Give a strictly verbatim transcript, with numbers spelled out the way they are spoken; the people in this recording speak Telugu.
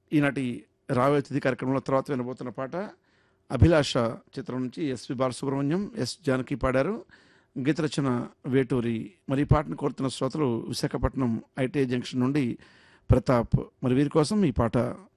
ఈనాటి రాబోయే తిథి కార్యక్రమంలో తర్వాత వినబోతున్న పాట అభిలాష చిత్రం నుంచి ఎస్పి బాలసుబ్రహ్మణ్యం, ఎస్ జానకి పాడారు. గీత రచన వేటూరి. మరి ఈ పాటను కోరుతున్న శ్రోతలు విశాఖపట్నం ఐటీఐ జంక్షన్ నుండి ప్రతాప్. మరి వీరి కోసం ఈ పాట